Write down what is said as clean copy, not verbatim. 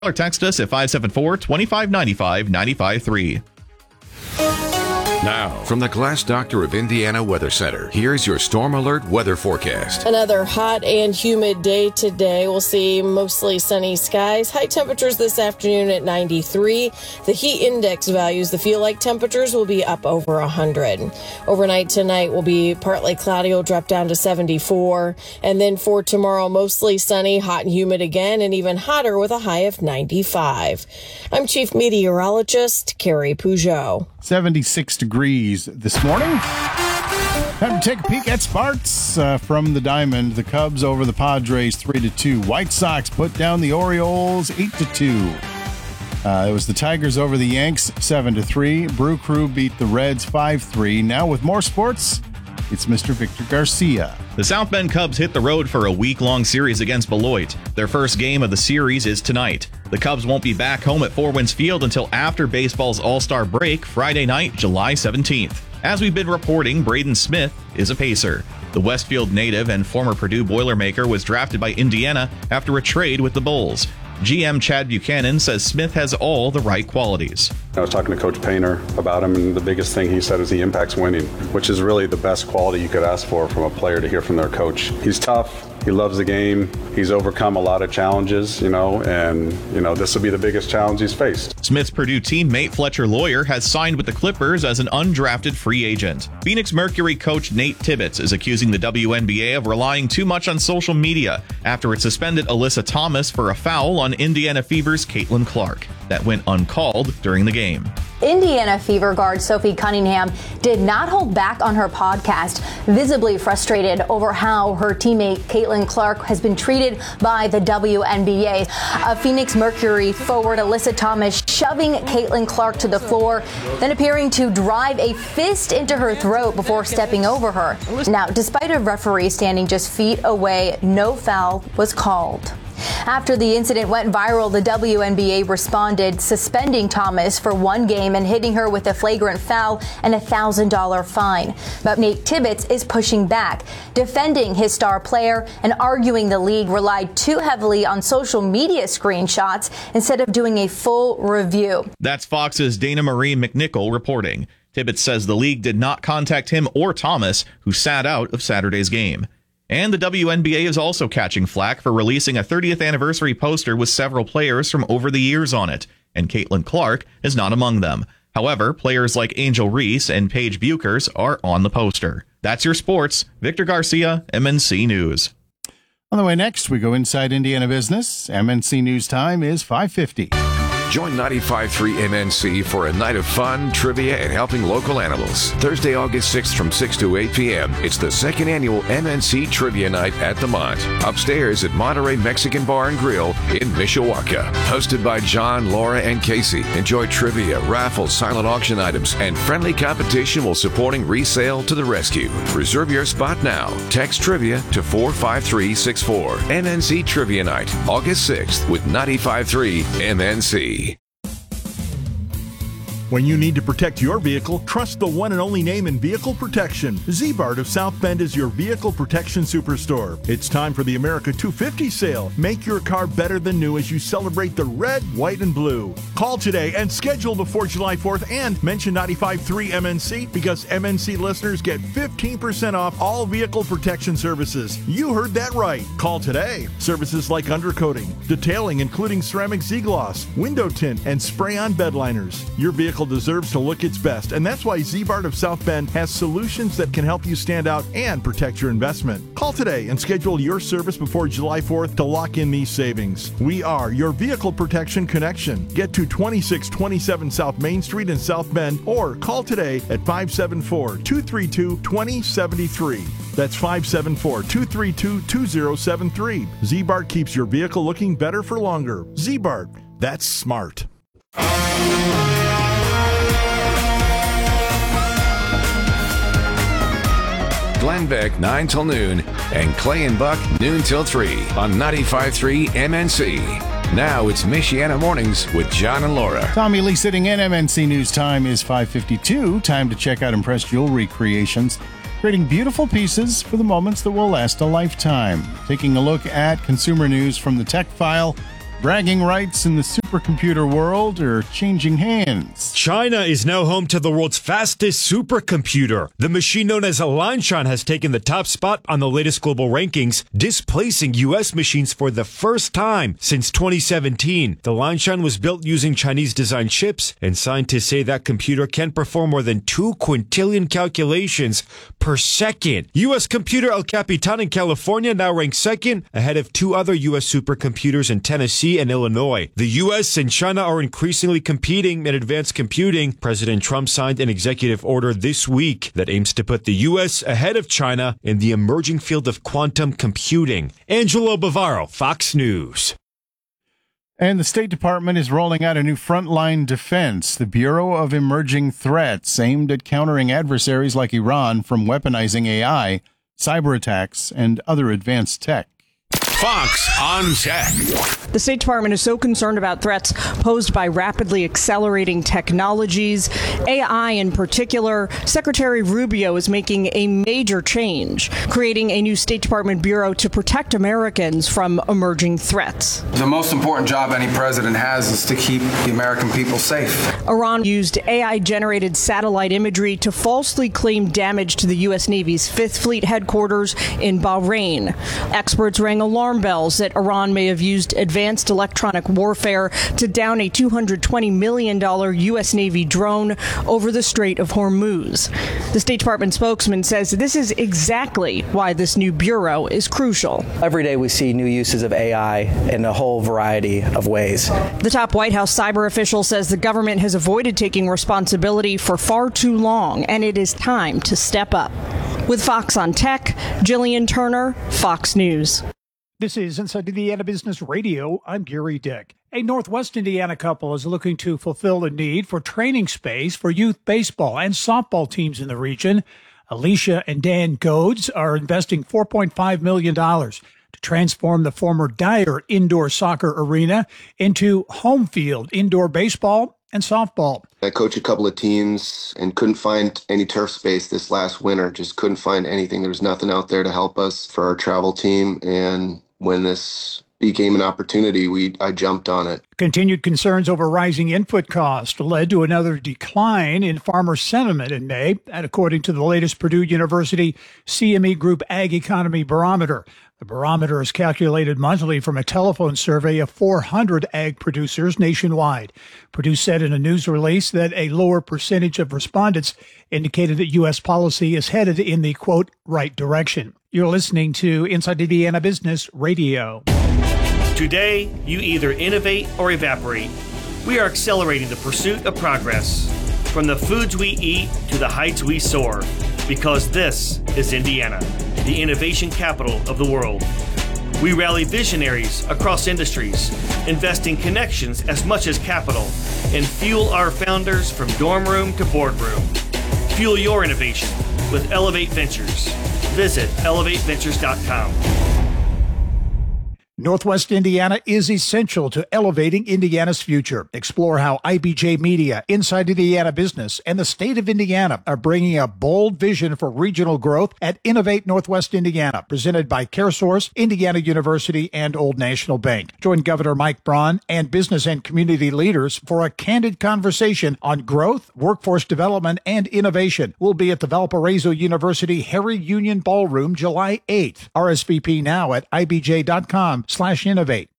Or text us at 574-2595-953. Now, from the Glass Doctor of Indiana Weather Center, here's your Storm Alert weather forecast. Another hot and humid day today. We'll see mostly sunny skies. High temperatures this afternoon at 93. The heat index values, the feel-like temperatures, will be up over 100. Overnight tonight will be partly cloudy. Will drop down to 74. And then for tomorrow, mostly sunny, hot and humid again, and even hotter with a high of 95. I'm Chief Meteorologist Carrie Peugeot. 76 degrees this morning. Time to take a peek at Sparks from the Diamond. The Cubs over the Padres 3-2. White Sox put down the Orioles 8-2. It was the Tigers over the Yanks 7-3. Brew Crew beat the Reds 5-3. Now with more sports, it's Mr. Victor Garcia. The South Bend Cubs hit the road for a week-long series against Beloit. Their first game of the series is tonight. The Cubs won't be back home at Four Winds Field until after baseball's All-Star break, Friday night, July 17th. As we've been reporting, Braden Smith is a Pacer. The Westfield native and former Purdue Boilermaker was drafted by Indiana after a trade with the Bulls. GM Chad Buchanan says Smith has all the right qualities. I was talking to Coach Painter about him, and the biggest thing he said is he impacts winning, which is really the best quality you could ask for from a player to hear from their coach. He's tough. He loves the game. He's overcome a lot of challenges, and this will be the biggest challenge he's faced. Smith's Purdue teammate Fletcher Lawyer has signed with the Clippers as an undrafted free agent. Phoenix Mercury coach Nate Tibbetts is accusing the WNBA of relying too much on social media after it suspended Alyssa Thomas for a foul on Indiana Fever's Caitlin Clark that went uncalled during the game. Indiana Fever guard Sophie Cunningham did not hold back on her podcast, visibly frustrated over how her teammate Caitlin Clark has been treated by the WNBA. Phoenix Mercury forward Alyssa Thomas shoving Caitlin Clark to the floor, then appearing to drive a fist into her throat before stepping over her. Now, despite a referee standing just feet away, no foul was called. After the incident went viral, the WNBA responded, suspending Thomas for 1 game and hitting her with a flagrant foul and a $1,000 fine. But Nate Tibbetts is pushing back, defending his star player and arguing the league relied too heavily on social media screenshots instead of doing a full review. That's Fox's Dana Marie McNichol reporting. Tibbetts says the league did not contact him or Thomas, who sat out of Saturday's game. And the WNBA is also catching flack for releasing a 30th anniversary poster with several players from over the years on it, and Caitlin Clark is not among them. However, players like Angel Reese and Paige Buchers are on the poster. That's your sports. Victor Garcia, MNC News. On the way next, we go inside Indiana business. MNC News time is 5:50. Join 95.3 MNC for a night of fun, trivia, and helping local animals. Thursday, August 6th from 6 to 8 p.m. It's the second annual MNC Trivia Night at the Mont, upstairs at Monterey Mexican Bar and Grill in Mishawaka. Hosted by John, Laura, and Casey. Enjoy trivia, raffles, silent auction items, and friendly competition while supporting Resale to the Rescue. Reserve your spot now. Text trivia to 45364. MNC Trivia Night, August 6th with 95.3 MNC. When you need to protect your vehicle, trust the one and only name in vehicle protection. Z-Bart of South Bend is your vehicle protection superstore. It's time for the America 250 sale. Make your car better than new as you celebrate the red, white, and blue. Call today and schedule before July 4th and mention 95.3 MNC because MNC listeners get 15% off all vehicle protection services. You heard that right. Call today. Services like undercoating, detailing including ceramic Z-Gloss, window tint, and spray-on bed liners. Your vehicle deserves to look its best, and that's why Z-Bart of South Bend has solutions that can help you stand out and protect your investment. Call today and schedule your service before July 4th to lock in these savings. We are your vehicle protection connection. Get to 2627 South Main Street in South Bend or call today at 574-232-2073. That's 574-232-2073. Z-Bart keeps your vehicle looking better for longer. Z-Bart, that's smart. Glenn Beck, 9 till noon, and Clay and Buck, noon till 3 on 95.3 MNC. Now it's Michiana Mornings with John and Laura. Tommy Lee sitting in. MNC News time is 5:52. Time to check out Impress Jewelry Creations, creating beautiful pieces for the moments that will last a lifetime. Taking a look at consumer news from the tech file, Bragging rights in the supercomputer world are changing hands. China is now home to the world's fastest supercomputer. The machine known as Lanshan has taken the top spot on the latest global rankings, displacing U.S. machines for the first time since 2017. The Lanshan was built using Chinese-designed chips, and scientists say that computer can perform more than 2 quintillion calculations per second. U.S. computer El Capitan in California now ranks second, ahead of 2 other U.S. supercomputers in Tennessee and Illinois. The U.S. and China are increasingly competing in advanced computing. President Trump signed an executive order this week that aims to put the U.S. ahead of China in the emerging field of quantum computing. Angelo Bavaro, Fox News. And the State Department is rolling out a new frontline defense, the Bureau of Emerging Threats, aimed at countering adversaries like Iran from weaponizing AI, cyber attacks, and other advanced tech. Fox on Tech. The State Department is so concerned about threats posed by rapidly accelerating technologies, AI in particular. Secretary Rubio is making a major change, creating a new State Department bureau to protect Americans from emerging threats. The most important job any president has is to keep the American people safe. Iran used AI-generated satellite imagery to falsely claim damage to the U.S. Navy's 5th Fleet headquarters in Bahrain. Experts rang alarm bells that Iran may have used advanced electronic warfare to down a $220 million U.S. Navy drone over the Strait of Hormuz. The State Department spokesman says this is exactly why this new bureau is crucial. Every day we see new uses of AI in a whole variety of ways. The top White House cyber official says the government has avoided taking responsibility for far too long, and it is time to step up. With Fox on Tech, Jillian Turner, Fox News. This is Inside Indiana Business Radio. I'm Gary Dick. A Northwest Indiana couple is looking to fulfill a need for training space for youth baseball and softball teams in the region. Alicia and Dan Goads are investing $4.5 million to transform the former Dyer indoor soccer arena into home field indoor baseball and softball. I coached a couple of teams and couldn't find any turf space this last winter. Just couldn't find anything. There was nothing out there to help us for our travel team. And when this became an opportunity, I jumped on it. Continued concerns over rising input costs led to another decline in farmer sentiment in May, and according to the latest Purdue University CME Group Ag Economy Barometer. The barometer is calculated monthly from a telephone survey of 400 ag producers nationwide. Purdue said in a news release that a lower percentage of respondents indicated that U.S. policy is headed in the, quote, right direction. You're listening to Inside Indiana Business Radio. Today, you either innovate or evaporate. We are accelerating the pursuit of progress, from the foods we eat to the heights we soar, because this is Indiana, the innovation capital of the world. We rally visionaries across industries, investing connections as much as capital, and fuel our founders from dorm room to boardroom. Fuel your innovation with Elevate Ventures. Visit elevateventures.com. Northwest Indiana is essential to elevating Indiana's future. Explore how IBJ Media, Inside Indiana Business, and the state of Indiana are bringing a bold vision for regional growth at Innovate Northwest Indiana, presented by CareSource, Indiana University, and Old National Bank. Join Governor Mike Braun and business and community leaders for a candid conversation on growth, workforce development, and innovation. We'll be at the Valparaiso University Harry Union Ballroom July 8th. RSVP now at ibj.com/innovate.